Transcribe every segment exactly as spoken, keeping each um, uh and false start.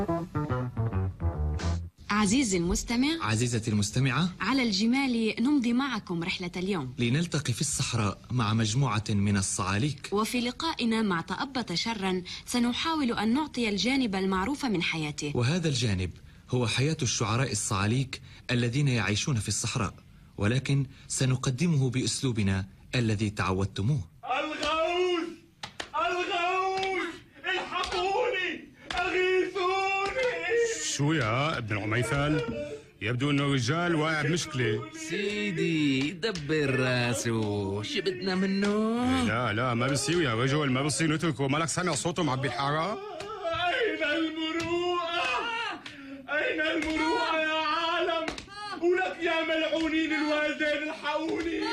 عزيزي المستمع، عزيزتي المستمعة، على الجمال نمضي معكم رحلة اليوم لنلتقي في الصحراء مع مجموعة من الصعاليك. وفي لقائنا مع تأبط شرا سنحاول أن نعطي الجانب المعروف من حياته، وهذا الجانب هو حياة الشعراء الصعاليك الذين يعيشون في الصحراء، ولكن سنقدمه بأسلوبنا الذي تعودتموه. الغوث الغوث الحقوني أغيثوني. شو يا ابن العميثل؟ يبدو انه الرجال واقع بمشكلة. سيدي دبر راسه، شو بدنا منه؟ لا لا ما بصير يا رجل، ما بصير نتركه. مالك سامع صوته معبي الحارة؟ أين المروءة؟ أين المروءة يا عالم؟ ولك يا ملعونين الوالدين الحقوني.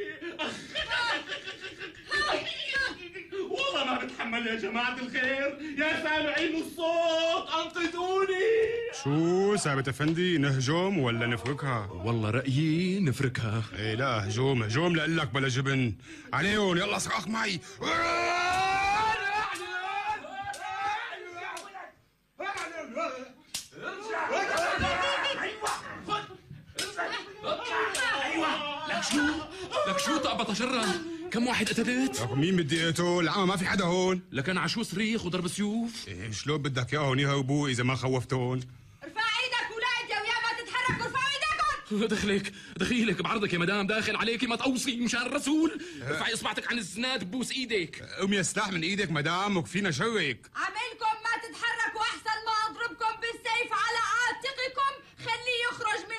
والله ما بتحمل يا جماعة الخير، يا سامعين الصوت انقذوني. شو ثابت افندي، نهجم ولا نفركها؟ والله رأيي نفركها. ايه لا هجوم هجوم لقلك بلا جبن عليهم. يلا صراخ معي. لك شو؟ لك شو تأبط شرا؟ كم واحد قتلت؟ لك مين بدي اقتل؟ العمى ما في حدا هون. لكن عشو صريخ وضرب سيوف؟ إيه شلون بدك اياهم يهربوا اذا ما خوفتون؟ ارفع ايدك ولاد يا ويا ما تتحركوا، ارفعوا ايدكم. دخلك دخيلك بعرضك يا مدام، داخل عليكي ما تقوصي مشان الرسول. ارفعي اصبعتك عن الزناد ببوس ايدك. امي السلاح من ايدك مدام وكفينا شرك. عملكم